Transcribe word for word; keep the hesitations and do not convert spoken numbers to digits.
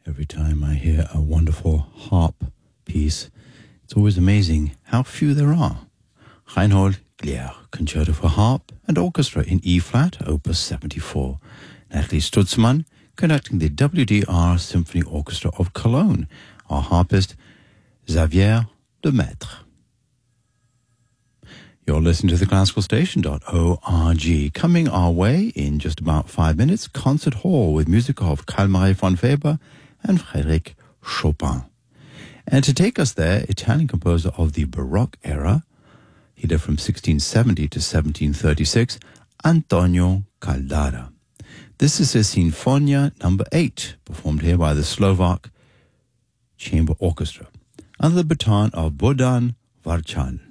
Every time I hear a wonderful harp piece, it's always amazing how few there are. Reinhold Glier, Concerto for Harp and Orchestra in E-flat, Opus seventy-four. Natalie Stutzmann, conducting the W D R Symphony Orchestra of Cologne. Our harpist, Xavier Lemaitre. You're listening to the classical station dot org. Coming our way in just about five minutes, Concert Hall with music of Karl-Marie von Weber and Frédéric Chopin. And to take us there, Italian composer of the Baroque era, he lived from sixteen seventy to seventeen thirty-six, Antonio Caldara. This is his Sinfonia number eight, performed here by the Slovak Chamber Orchestra, under the baton of Bohdan Varchal.